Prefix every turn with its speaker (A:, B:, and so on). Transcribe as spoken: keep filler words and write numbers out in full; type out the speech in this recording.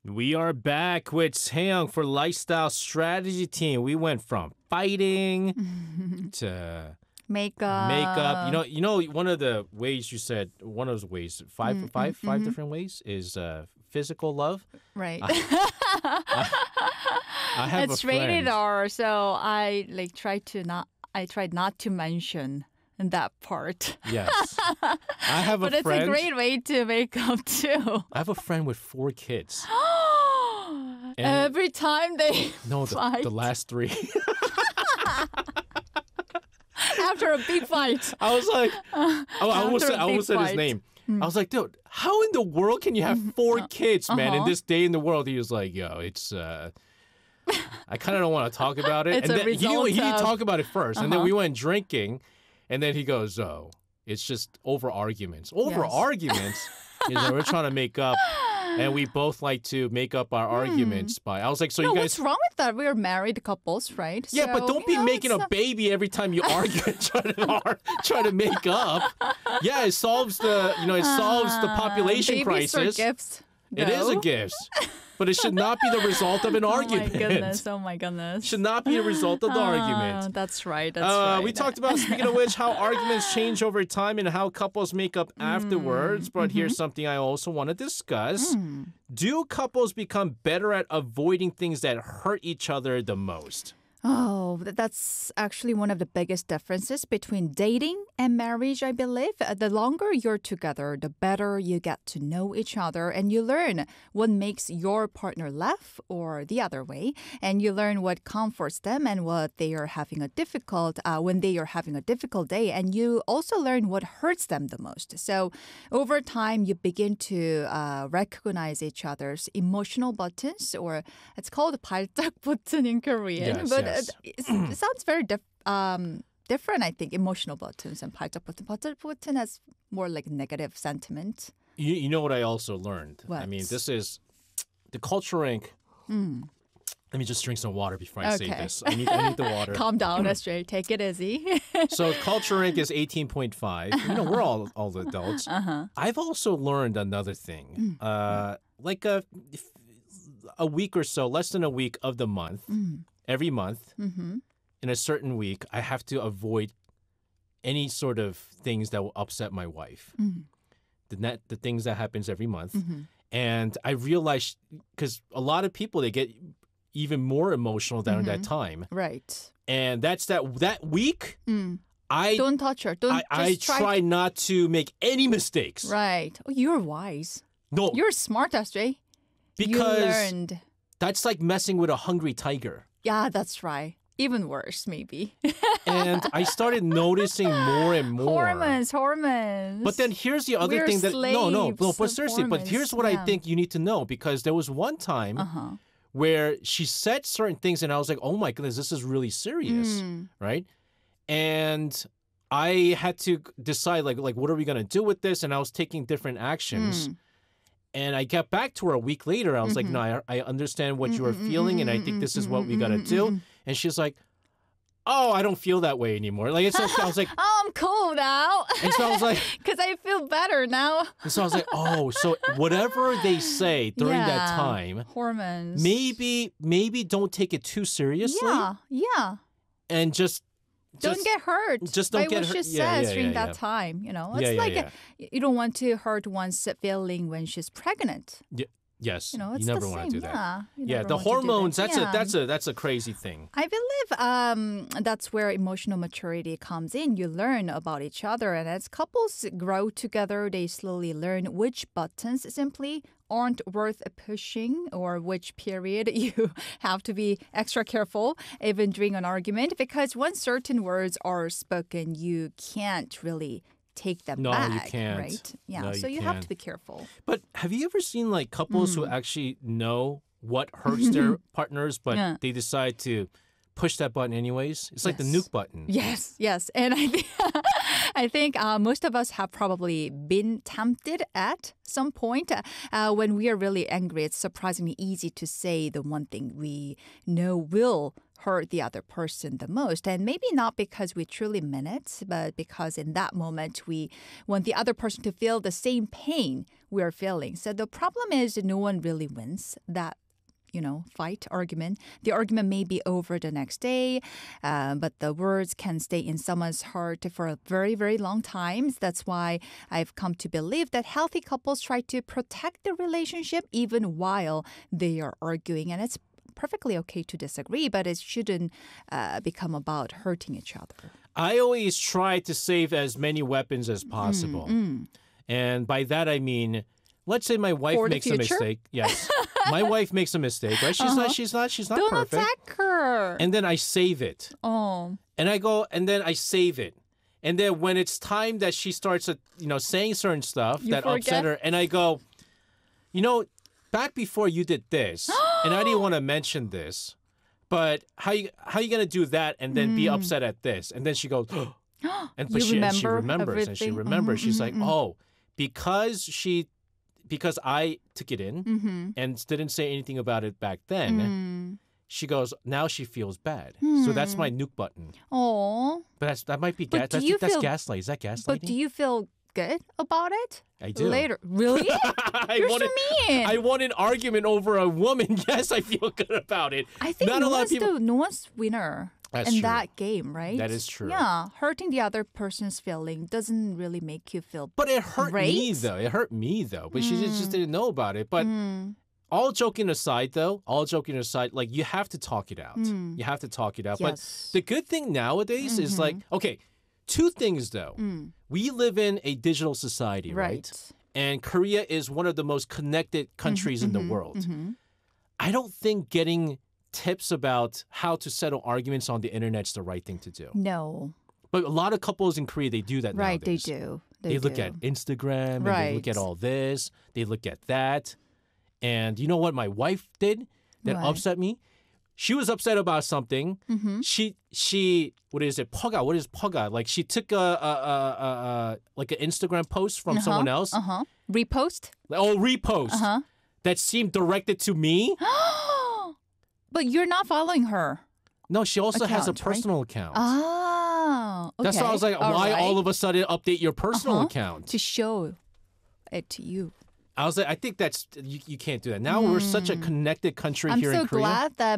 A: We are back with Taeyong for Lifestyle Strategy Team. We went from fighting to
B: Makeup.
A: makeup. You know, you know, one of the ways you said, one of those ways, five,
B: Mm,
A: five,
B: mm,
A: five
B: mhm.
A: different ways is uh, physical love.
B: Right.
A: I have
B: it's
A: a friend.
B: rated R, so I like try to not. I tried not to mention that part.
A: Yes, I have a
B: But it's
A: friend.
B: a great way to make up too.
A: I have a friend with four kids. And-
B: Every time they
A: No, the,
B: fight
A: the last three.
B: after a big fight.
A: I was like, oh, I almost
B: After
A: said,
B: a
A: I almost
B: big
A: said his
B: fight.
A: name. I was like, dude, how in the world can you have four kids, man? In
B: Uh-huh.
A: this day in the world, he was like, yo, it's. Uh, I kind of don't want to talk about it.
B: It's
A: and
B: a
A: then he,
B: result
A: he didn't
B: of-
A: talk about it 1st and then
B: Uh-huh.
A: we went drinking, and then he goes, oh, it's just over arguments. Over
B: Yes.
A: arguments is that we're trying to make up, and we both like to make up our arguments by. I was like, so
B: No,
A: you
B: what's
A: guys.
B: wrong with that? We're married couples, right?
A: Yeah, but
B: So,
A: don't be
B: you know,
A: making
B: it's
A: a
B: not-
A: baby every time you argue and try to ar- try to make up. Yeah, it solves the you know it solves the
B: Ah,
A: population
B: babies
A: crisis.
B: Or gifts.
A: It is a
B: No?
A: gift, but it should not be the result of an argument.
B: Oh my goodness! Oh my goodness!
A: Should not be a result of the
B: Ah,
A: argument.
B: That's right. That's
A: Uh,
B: right.
A: we talked about, speaking of which, how arguments change over time and how couples make up afterwards. But here's something I also want to discuss. Do couples become better at avoiding things that hurt each other the most?
B: Oh, th- that's actually one of the biggest differences between dating and marriage, I believe. Uh, The longer you're together, the better you get to know each other and you learn what makes your partner laugh or the other way. And you learn what comforts them and what they are having a difficult, uh, when they are having a difficult day. And you also learn what hurts them the most. So over time, you begin to uh, recognize each other's emotional buttons, or it's called 발작 button in Korean.
A: Yes,
B: but
A: yes.
B: uh, it's- it sounds very diff- um, different, I think. Emotional buttons and 발작 button. 발작 button has more like negative sentiment.
A: You, you know what I also learned? I
B: What?
A: mean, this is the Culture Incorporated. Let me just drink some water before I say
B: Okay.
A: this. I need, I need the water.
B: Calm down, S J. Take it easy.
A: So Culture Incorporated is eighteen point five. You know, we're all all adults. Uh-huh. I've also learned another thing. Uh, like a a week or so, less than a week of the month, every month, in a certain week, I have to avoid any sort of things that will upset my wife. The net, the things that happens every month, and I realized because a lot of people they get even more emotional during that time,
B: Right.
A: and that's that that week. I
B: Don't touch her. Don't
A: I, I
B: just try.
A: try not to make any mistakes.
B: Right. Oh, you're wise.
A: No,
B: You're smart, S J. You
A: because
B: learned.
A: that's like messing with a hungry tiger.
B: Yeah, that's right. Even worse, maybe.
A: And I started noticing more and more.
B: Hormones, hormones.
A: But then here's the other
B: We're
A: thing that no, no, no.
B: slaves
A: But
B: of
A: seriously, but
B: hormones.
A: here's what I
B: Yeah.
A: think you need to know because there was one time
B: Uh-huh.
A: where she said certain things, and I was like, "Oh my goodness, this is really serious,"
B: Mm.
A: right? And I had to decide, like, like what are we gonna do with this? And I was taking different actions.
B: Mm.
A: And I got back to her a week later. I was like, "No, I, I understand what you are feeling, and I think this is what we gotta do." And she's like, "Oh, I don't feel that way anymore." Like it's okay. I was like,
B: Oh, I'm cool now.
A: and so I was like,
B: Because I feel better now.
A: and so I was like, "Oh, so whatever they say during that
B: Yeah.
A: time,
B: Hormones.
A: maybe, maybe don't take it too seriously,
B: Yeah, yeah.
A: and just,
B: Don't
A: just
B: get hurt
A: just don't
B: by
A: get
B: what she
A: hurt.
B: says
A: Yeah, yeah,
B: during
A: yeah,
B: that
A: yeah.
B: time. You know, it's
A: Yeah, yeah,
B: like
A: yeah.
B: A, you don't want to hurt one's feeling when she's pregnant.
A: Y- yes,
B: You know, it's
A: never
B: the
A: want
B: same.
A: to do that.
B: Yeah, you
A: Yeah,
B: never
A: the
B: want to do that.
A: hormones. That's
B: Yeah.
A: a that's a that's a crazy thing.
B: I believe um, that's where emotional maturity comes in. You learn about each other, and as couples grow together, they slowly learn which buttons simply aren't worth pushing or which period you have to be extra careful even during an argument because once certain words are spoken, you can't really take them
A: No,
B: back.
A: you can't.
B: Right? Yeah.
A: No,
B: so
A: you
B: you have
A: can't.
B: to be careful.
A: But have you ever seen like couples who actually know what hurts their partners, but
B: Hmm. Yeah.
A: they decide to push that button anyways. It's like
B: Yes.
A: the nuke button.
B: Yes, yes. And I think I think uh, most of us have probably been tempted at some point. Uh, uh, when we are really angry, it's surprisingly easy to say the one thing we know will hurt the other person the most. And maybe not because we truly mean it, but because in that moment we want the other person to feel the same pain we are feeling. So the problem is that no one really wins that you know, fight, argument. The argument may be over the next day, uh, but the words can stay in someone's heart for a very, very long time. That's why I've come to believe that healthy couples try to protect the relationship even while they are arguing. And it's perfectly okay to disagree, but it shouldn't uh, become about hurting each other.
A: I always try to save as many weapons as possible.
B: Mm.
A: And by that I mean, let's say my wife
B: For the
A: makes a
B: future?
A: mistake. Yes. My wife makes a mistake, right? She's
B: Uh-huh.
A: not she's not she's not
B: Don't
A: perfect.
B: attack her.
A: And then I save it.
B: oh.
A: And I go and then I save it. And then when it's time that she starts uh, you know saying certain stuff
B: You
A: that upset
B: forget?
A: her, and I go, you know, back before you did this, and I didn't want to mention this, but how you how you gonna do that and then be upset at this? And then she goes, and but
B: You
A: she, and she
B: remember
A: remembers and she
B: everything?
A: remembers.
B: Mhm,
A: She's
B: mhm,
A: like,
B: mhm.
A: oh, because she because I took it in
B: Mm-hmm.
A: and didn't say anything about it back then.
B: Mm.
A: She goes, now she feels bad. So that's my nuke button.
B: Oh.
A: But that's, that might be
B: But
A: gas.
B: do
A: That's,
B: you
A: that's
B: feel-
A: gaslight. Is that gaslighting?
B: But do you feel good about it?
A: I do.
B: Later. Really?
A: I
B: You're
A: want
B: so
A: it-
B: mean.
A: I won an argument over a woman. Yes, I feel good about it.
B: I think
A: Not
B: no
A: a lot of
B: one's
A: people.
B: the no one's winner
A: That's
B: in
A: true.
B: that game, right?
A: That is true.
B: Yeah, hurting the other person's feeling doesn't really make you feel.
A: But it hurt me
B: Great.
A: though. It hurt me though. But she just, just didn't know about it. But
B: Mm.
A: all joking aside, though, all joking aside, like you have to talk it out.
B: Mm.
A: You have to talk it out.
B: Yes.
A: But the good thing nowadays is like, okay, two things though.
B: Mm.
A: We live in a digital society, right?
B: Right.
A: And Korea is one of the most connected countries in the world.
B: Mhm.
A: I don't think getting tips about how to settle arguments on the internet's the right thing to do.
B: No.
A: But a lot of couples in Korea, they do that
B: Right,
A: nowadays.
B: they do.
A: They,
B: They,
A: look
B: do.
A: at Instagram, and they look
B: Right.
A: at all this, they look at that. And you know what my wife did that
B: What?
A: upset me? She was upset about something.
B: Mhm.
A: She she what is it? Poga. What is poga? Like she took a, a, a, a, a like an Instagram post from someone else.
B: Uh huh. Repost.
A: Oh, repost
B: Uh huh.
A: that seemed directed to me.
B: But you're not following her.
A: No, she also has a
B: Account, right?
A: personal account.
B: Ah. Okay.
A: That's why I was like, why
B: right.
A: all of a sudden update your personal
B: Uh-huh.
A: account?
B: to show it to you?
A: I was like, I think that's you, you can't do that. Now we're such a connected country
B: I'm
A: here
B: so
A: in Korea.
B: glad that